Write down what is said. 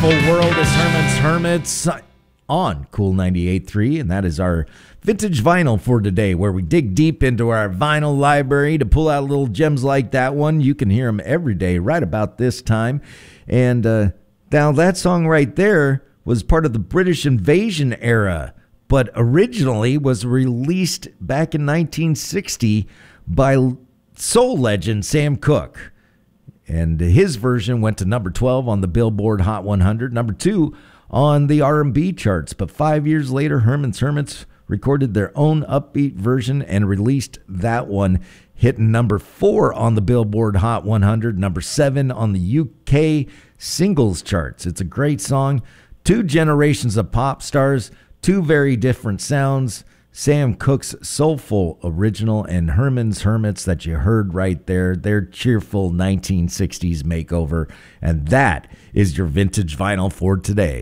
Wonderful World is Herman's Hermits on Cool 98.3, and that is our vintage vinyl for today, where we dig deep into our vinyl library to pull out little gems like that one. You can hear them every day right about this time. And now that song right there was part of the British invasion era, but originally was released back in 1960 by soul legend Sam Cooke. And his version went to number 12 on the Billboard Hot 100, number 2 on the R&B charts. But 5 years later, Herman's Hermits recorded their own upbeat version and released that one, hitting number 4 on the Billboard Hot 100, number 7 on the UK singles charts. It's a great song. 2 generations of pop stars, 2 very different sounds. Sam Cooke's soulful original and Herman's Hermits that you heard right there, their cheerful 1960s makeover. And that is your vintage vinyl for today.